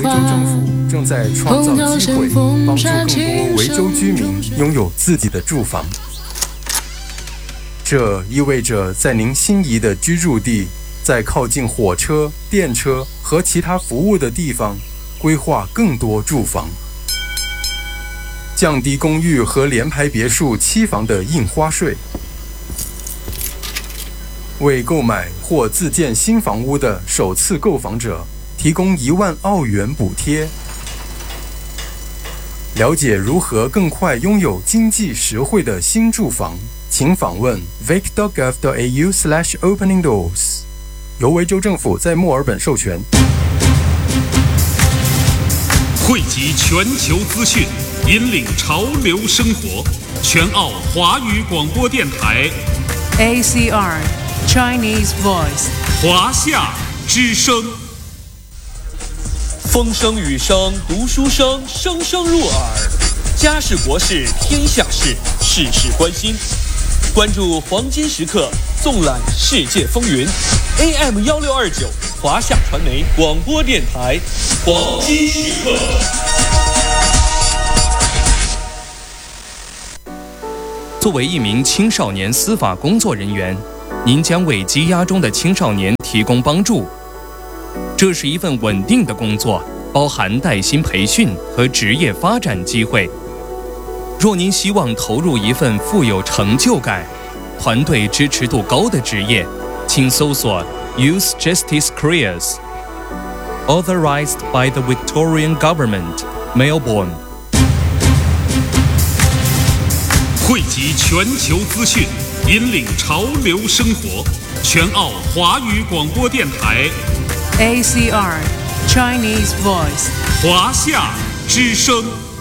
州政府正在创造机会，帮助更多维州居民拥有自己的住房。这意味着在您心仪的居住地，在靠近火车、电车和其他服务的地方，规划更多住房，降低公寓和联排别墅期房的印花税，为购买或自建新房屋的首次购房者提供1万澳元补贴。了解如何更快拥有经济实惠的新住房，请访问 vic.gov.au/openingdoors。由维州政府在墨尔本授权。 汇集全球资讯，引领潮流生活。全澳华语广播电台 ACR Chinese Voice 华夏之声。 风声雨声读书声，声声入耳。家事国事天下事，事事关心。关注黄金时刻，纵览世界风云。AM1629华夏传媒广播电台，黄金时刻。 作为一名青少年司法工作人员，您将为羁押中的青少年提供帮助。这是一份稳定的工作，包含带薪培训和职业发展机会。若您希望投入一份富有成就感、团队支持度高的职业，请搜索 Youth Justice Careers, authorized by the Victorian Government, Melbourne。 汇集全球资讯，引领潮流生活。全澳华语广播电台 ACR Chinese Voice 华夏之声。